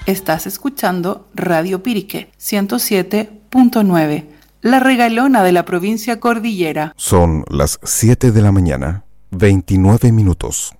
Estás escuchando Radio Pirique 107.9, la regalona de la provincia Cordillera. Son las 7 de la mañana, 29 minutos.